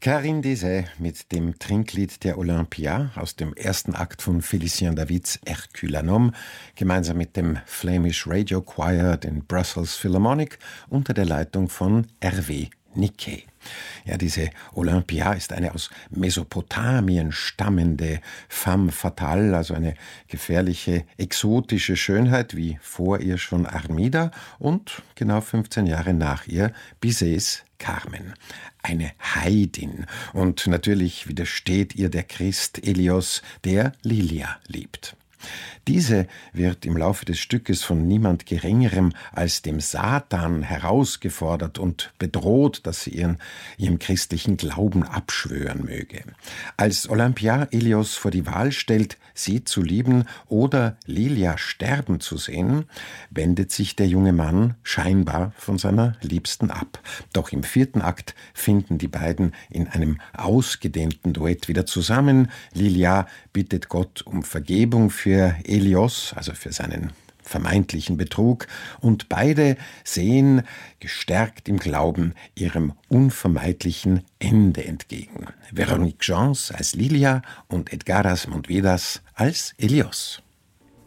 Karine Désay mit dem Trinklied der Olympia aus dem ersten Akt von Félicien Davids Hercule un homme, gemeinsam mit dem Flemish Radio Choir, den Brussels Philharmonic, unter der Leitung von Hervé Niquet. Ja, diese Olympia ist eine aus Mesopotamien stammende femme fatale, also eine gefährliche, exotische Schönheit, wie vor ihr schon Armida und genau 15 Jahre nach ihr Bizets Carmen. Eine Heidin. Und natürlich widersteht ihr der Christ Helios, der Lilia liebt. Diese wird im Laufe des Stückes von niemand Geringerem als dem Satan herausgefordert und bedroht, dass sie ihrem christlichen Glauben abschwören möge. Als Olympia Helios vor die Wahl stellt, sie zu lieben oder Lilia sterben zu sehen, wendet sich der junge Mann scheinbar von seiner Liebsten ab. Doch im 4. Akt finden die beiden in einem ausgedehnten Duett wieder zusammen. Lilia bittet Gott um Vergebung für Helios, also für seinen vermeintlichen Betrug, und beide sehen, gestärkt im Glauben, ihrem unvermeidlichen Ende entgegen. Véronique Gens als Lilia und Edgaras Montvedas als Helios.